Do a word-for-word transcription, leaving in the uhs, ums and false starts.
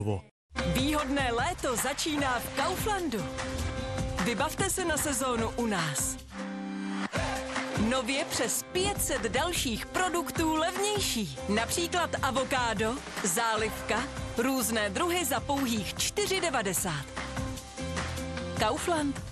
Výhodné léto začíná v Kauflandu. Vybavte se na sezónu u nás. Nově přes pět set dalších produktů levnější. Například avokádo, zálivka, různé druhy za pouhých čtyři devadesát. Kaufland.